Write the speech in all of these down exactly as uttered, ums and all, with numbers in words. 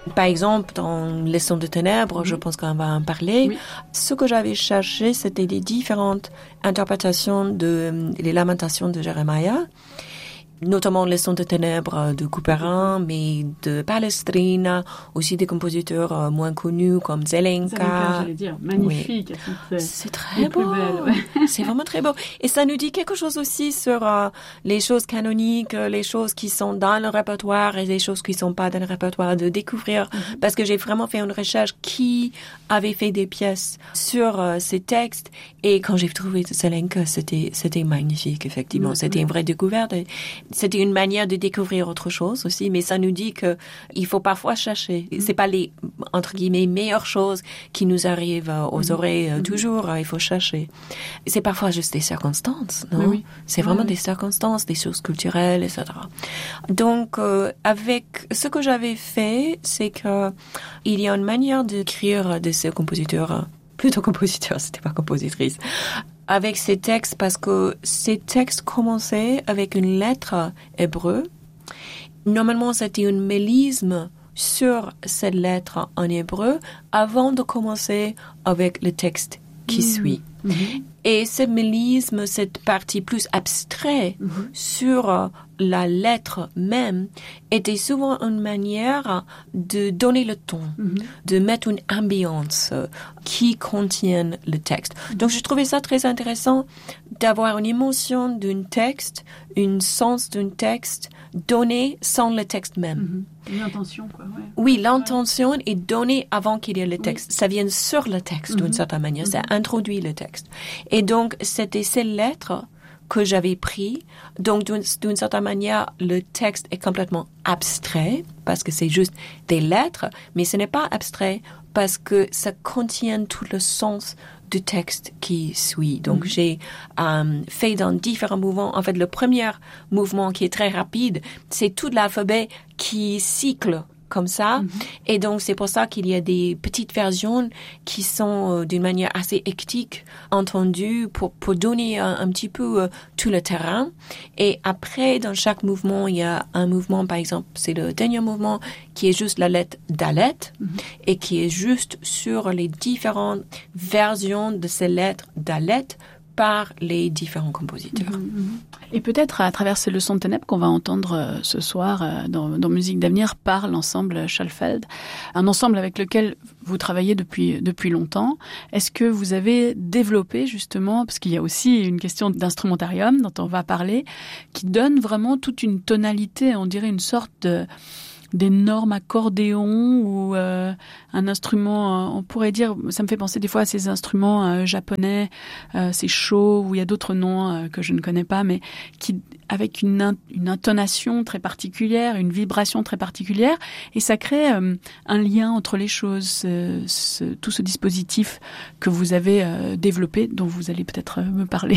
Par exemple, dans Leçon de ténèbres, mmh. je pense qu'on va en parler. Oui. Ce que j'avais cherché, c'était les différentes interprétations de les lamentations de Jérémie, notamment Leçon de ténèbres de Couperin, mais de Palestrina, aussi des compositeurs euh, moins connus comme Zelenka. Zelenka, j'allais dire, magnifique. Oui. C'est très beau. Belles, ouais. C'est vraiment très beau. Et ça nous dit quelque chose aussi sur euh, les choses canoniques, les choses qui sont dans le répertoire et les choses qui sont pas dans le répertoire, de découvrir. Mm-hmm. Parce que j'ai vraiment fait une recherche qui avait fait des pièces sur euh, ces textes. Et quand j'ai trouvé Zelenka, c'était, c'était magnifique, effectivement. Mm-hmm. C'était une vraie découverte. Et c'était une manière de découvrir autre chose aussi, mais ça nous dit que il faut parfois chercher. Mm-hmm. C'est pas les, entre guillemets, meilleures choses qui nous arrivent aux mm-hmm. oreilles mm-hmm. toujours. Il faut chercher. C'est parfois juste des circonstances, non? Oui. C'est vraiment oui. des circonstances, des choses culturelles, et cetera. Donc, euh, avec ce que j'avais fait, c'est que il y a une manière d'écrire de ce compositeur, plutôt compositeur, c'était pas compositrice, avec ces textes, parce que ces textes commençaient avec une lettre hébreu. Normalement, c'était un mélisme sur cette lettre en hébreu avant de commencer avec le texte qui mmh. suit. Mmh. Et ce mélisme, cette partie plus abstraite mmh. sur la lettre même, était souvent une manière de donner le ton, mmh. de mettre une ambiance qui contienne le texte. Mmh. Donc, je trouvais ça très intéressant d'avoir une émotion d'un texte, un sens d'un texte donné sans le texte même. Mmh. L'intention, quoi. Ouais. Oui, l'intention est donnée avant qu'il y ait le texte. Oui. Ça vient sur le texte, mmh. d'une certaine manière. Mmh. Ça introduit le texte. Et donc, c'était ces lettres que j'avais pris. Donc, d'une, d'une certaine manière, le texte est complètement abstrait parce que c'est juste des lettres, mais ce n'est pas abstrait parce que ça contient tout le sens du texte qui suit. Donc, mm-hmm. j'ai euh, fait dans différents mouvements. En fait, le premier mouvement qui est très rapide, c'est tout l'alphabet qui cycle comme ça. Mm-hmm. Et donc, c'est pour ça qu'il y a des petites versions qui sont euh, d'une manière assez hectique entendues pour, pour donner un, un petit peu euh, tout le terrain. Et après, dans chaque mouvement, il y a un mouvement, par exemple, c'est le dernier mouvement qui est juste la lettre Dalet mm-hmm. et qui est juste sur les différentes versions de ces lettres Dalet par les différents compositeurs. Et peut-être à travers ces leçons de ténèbres qu'on va entendre euh, ce soir euh, dans, dans Musique d'avenir par l'ensemble Schallfeld, un ensemble avec lequel vous travaillez depuis depuis longtemps. Est-ce que vous avez développé justement, parce qu'il y a aussi une question d'instrumentarium dont on va parler, qui donne vraiment toute une tonalité, on dirait une sorte de d'énormes accordéons ou euh, un instrument, euh, on pourrait dire, ça me fait penser des fois à ces instruments euh, japonais, euh, ces shows où il y a d'autres noms euh, que je ne connais pas, mais qui avec une, in- une intonation très particulière, une vibration très particulière, et ça crée euh, un lien entre les choses, ce, ce, tout ce dispositif que vous avez euh, développé, dont vous allez peut-être euh, me parler.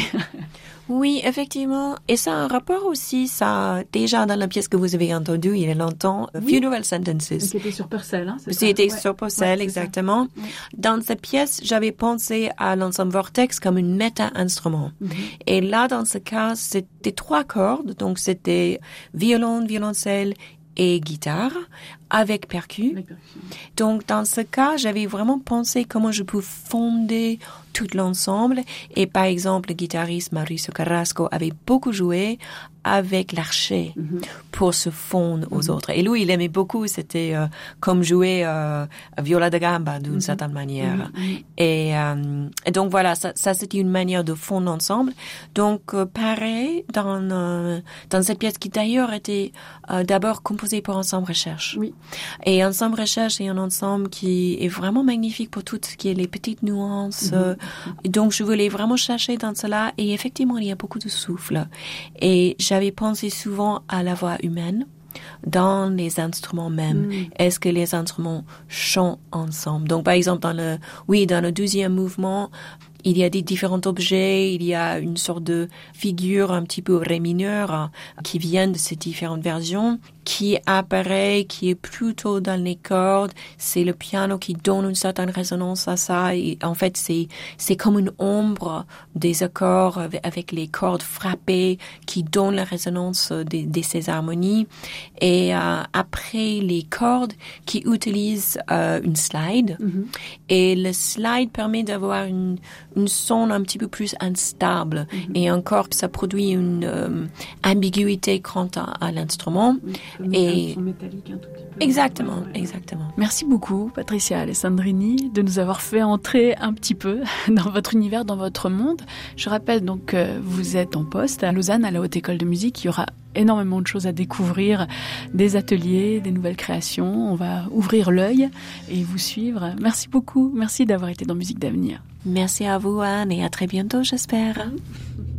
Oui, effectivement. Et ça a un rapport aussi, ça, déjà dans la pièce que vous avez entendue il y a longtemps, oui. Funeral Sentences. C'était sur Purcell, hein, c'est ça? C'était ouais. sur Purcell, ouais, exactement. Oui. Dans cette pièce, j'avais pensé à l'ensemble Vortex comme une méta-instrument. Mm-hmm. Et là, dans ce cas, c'était trois cordes, donc c'était violon, violoncelle et guitare avec percu. Avec percu. Donc, dans ce cas, j'avais vraiment pensé comment je peux fonder tout l'ensemble. Et par exemple, le guitariste Mauricio Carrasco avait beaucoup joué avec l'archet mm-hmm. pour se fondre aux mm-hmm. autres. Et lui, il aimait beaucoup, c'était euh, comme jouer euh, viola da gamba d'une mm-hmm. certaine manière. Mm-hmm. Et, euh, et donc voilà, ça, ça c'était une manière de fondre ensemble. Donc euh, pareil, dans, euh, dans cette pièce qui d'ailleurs était euh, d'abord composée pour Ensemble Recherche. Oui. Et Ensemble Recherche est un ensemble qui est vraiment magnifique pour tout ce qui est les petites nuances. Mm-hmm. Euh, donc je voulais vraiment chercher dans cela. Et effectivement, il y a beaucoup de souffle. Et j'avais pensé souvent à la voix humaine dans les instruments même. Mm. Est-ce que les instruments chantent ensemble? Donc, par exemple, dans le, oui, dans le douzième mouvement, il y a des différents objets, il y a une sorte de figure un petit peu ré mineur qui viennent de ces différentes versions. qui apparaît, qui est plutôt dans les cordes. C'est le piano qui donne une certaine résonance à ça. Et en fait, c'est, c'est comme une ombre des accords avec les cordes frappées qui donnent la résonance de, de ces harmonies. Et euh, après les cordes qui utilisent euh, une slide. Mm-hmm. Et le slide permet d'avoir une, une son un petit peu plus instable. Mm-hmm. Et encore, ça produit une euh, ambiguïté quant à, à l'instrument. Mm-hmm. Et un son métallique un tout petit peu. Exactement, exactement. Merci beaucoup, Patricia Alessandrini, de nous avoir fait entrer un petit peu dans votre univers, dans votre monde. Je rappelle donc que vous êtes en poste à Lausanne, à la Haute École de Musique. Il y aura énormément de choses à découvrir, des ateliers, des nouvelles créations. On va ouvrir l'œil et vous suivre. Merci beaucoup. Merci d'avoir été dans Musique d'Avenir. Merci à vous, Anne, et à très bientôt, j'espère.